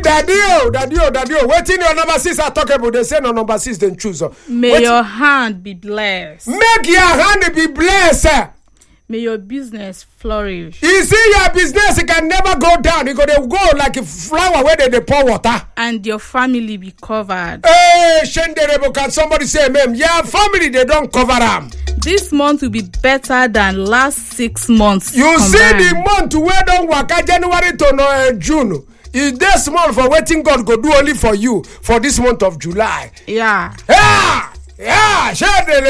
daddy. Waiting your number 6 are talkable. They say no number 6 then choose. May your hand be blessed. Make your hand be blessed. May your business flourish. You see, your business can never go down. You gonna go like a flower where they pour water. And your family be covered. Hey, Shenderebo, can somebody say amen? Your family, they don't cover them. This month will be better than last 6 months. You combined. see the month where don't work January to June. Is this month for waiting God go do only for you for this month of July? Yeah. Yeah. Shenderebo.